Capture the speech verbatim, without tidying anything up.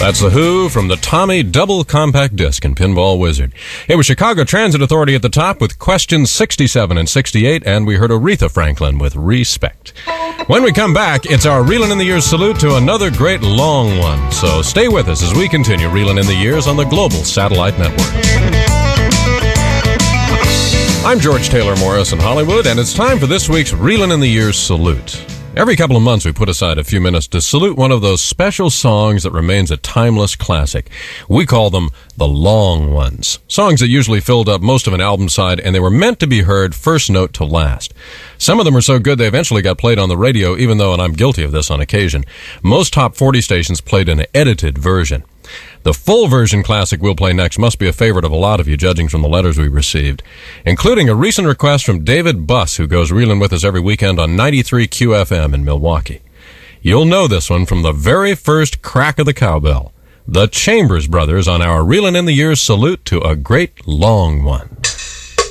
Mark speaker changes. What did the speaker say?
Speaker 1: That's The Who from the Tommy Double Compact Disc and Pinball Wizard. It was Chicago Transit Authority at the top with questions sixty-seven and sixty-eight, and we heard Aretha Franklin with Respect. When we come back, it's our Reelin' in the Years salute to another great long one. So stay with us as we continue Reelin' in the Years on the Global Satellite Network. I'm George Taylor Morris in Hollywood, and it's time for this week's Reelin' in the Years salute. Every couple of months, we put aside a few minutes to salute one of those special songs that remains a timeless classic. We call them the long ones. Songs that usually filled up most of an album side, and they were meant to be heard first note to last. Some of them were so good they eventually got played on the radio, even though, and I'm guilty of this on occasion, most top forty stations played an edited version. The full version classic we'll play next must be a favorite of a lot of you, judging from the letters we received, including a recent request from David Buss, who goes reeling with us every weekend on ninety-three Q F M in Milwaukee. You'll know this one from the very first crack of the cowbell. The Chambers Brothers on our Reelin' in the Years salute to a great long one.